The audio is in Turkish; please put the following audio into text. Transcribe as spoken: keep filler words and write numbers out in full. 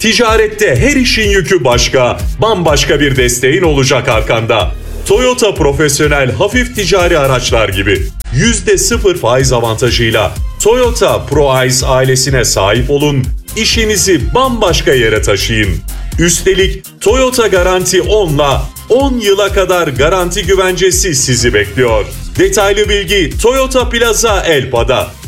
Ticarette her işin yükü başka, bambaşka bir desteğin olacak arkanda. Toyota Profesyonel hafif ticari araçlar gibi yüzde sıfır faiz avantajıyla Toyota ProAce ailesine sahip olun, işinizi bambaşka yere taşıyın. Üstelik Toyota Garanti on'la on yıla kadar garanti güvencesi sizi bekliyor. Detaylı bilgi Toyota Plaza Elpa'da.